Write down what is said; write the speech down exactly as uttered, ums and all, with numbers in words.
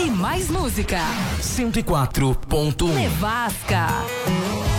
E mais música. cento e quatro ponto um. Nevasca.